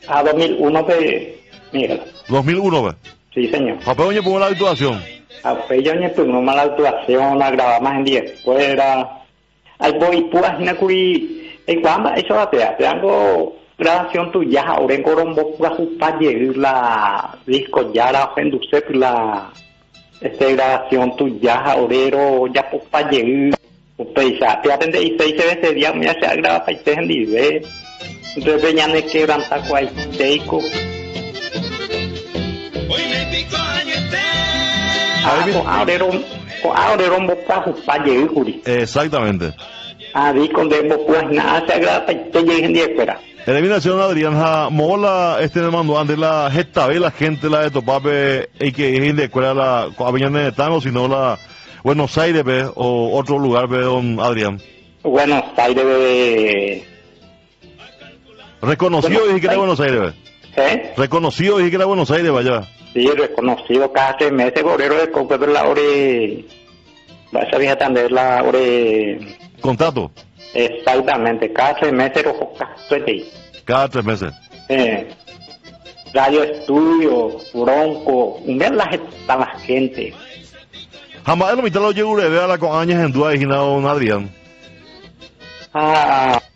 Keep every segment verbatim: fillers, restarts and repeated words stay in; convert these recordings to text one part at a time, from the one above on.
A dos mil uno, pe, Miguel. dos mil uno, ve. Sí, señor. Papel yo pongo la actuación. A Pello ni pongo más la actuación, la grababa más en diez fuera. Ay, voy, pues, na curi, ay, cuando, eso va a te tengo grabación tuya, ahora en Corombo, pura justa, la disco ya, la ofenduse, la, este, grabación tuya, ahorero, ya, pues, para llegar. Pues ya, te atendé y seis veces día me hace grabar para este en dive. Entonces ya no quebranta cual teico. Ah, con ahora con ahora un poco para llegar juri. Exactamente. Ah, di con de pues nada se agrada para este llegue en día fuera. Eliminación Adrián ha mola este me mandó antes la gesta ve la gente la de Topape y que es de escuela la Avenida de Tango sino la Buenos Aires, ¿ve? O otro lugar, ¿ve, don Adrián? Buenos Aires, ¿ve? Reconocido dije que era Buenos Aires, ¿ve? ¿Eh? Reconocido dije que era Buenos Aires, vaya. Sí, reconocido cada tres meses, bolero de coque, pero la hora... Vas a atender la hora... ¿Contrato? Exactamente, cada tres meses, rojo, cada tres meses. Eh, Radio Estudio, Bronco, ver la gente, la gente. Jamás lo mitad lo llego a ver a la con años en duda y don Adrián. Ah,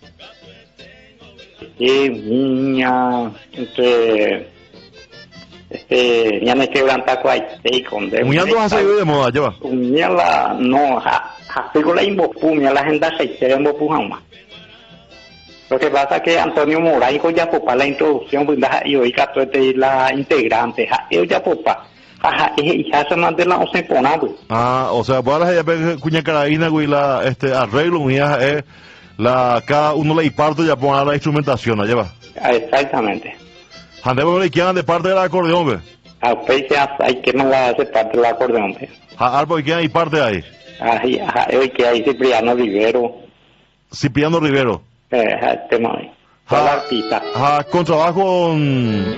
qué niña, entre, este, ya me quebranta cual con de. Muñando has salido de moda, lleva. Muñala, no, ja, ja, con la imbopu, mira la gente se quiere imbopu jamás. Lo que pasa es que Antonio Moraico ya popa la introducción, pues y hoy que tú la integrante, ja, yo ya popa. Ajá, y ya se manda o se pone, güey. Ah, o sea, para la gente cuña carabina, güey, la, este, arreglo, mía, es, la, cada uno le parto ya pone la instrumentación, ¿la lleva? Exactamente. Ande, me quedan de parte del acordeón, güey. Ah, pues ya, hay que no la hace parte del acordeón, güey. Ah, algo que hay parte ahí. Ahí, ajá, hoy que hay Cipriano Rivero. Cipriano Rivero. Eh, este man. Fue la artista. Ah, con trabajo con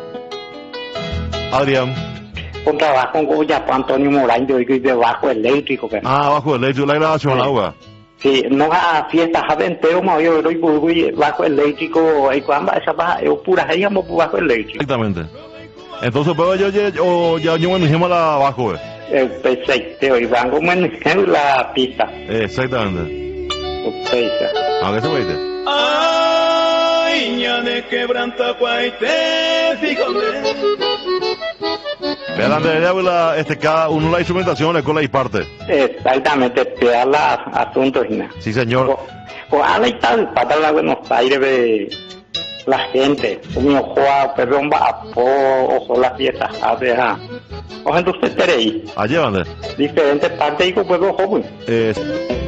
Adrián. Con trabajo con ya Antonio Morán, yo digo de bajo eléctrico. Que... Ah, bajo eléctrico, la grabación, sí. Agua. Sí, no a fiestas a entero, más yo doy bajo eléctrico, y cuando esa baja, yo pura, ahí llamo bajo eléctrico. Exactamente. Entonces, pero yo yo ya yo me dijimos la bajo, eh. Eh, perfecto, y van como en la pista. Exactamente. Perfecto. A ver, se puede. Ay, ña de quebranta cuaite, fíjate. Vean, de la, este, cada uno la instrumentación, la escuela y parte. Exactamente, te da la asuntos, ¿no? Sí, señor. Pues a la y tal, para la Buenos Aires de la gente, como Juan, perdón, va o son las fiestas, a ver, ah. O gente usted tenéis. Allí, ¿dónde? Diferentes partes y pues los jóvenes. Eh...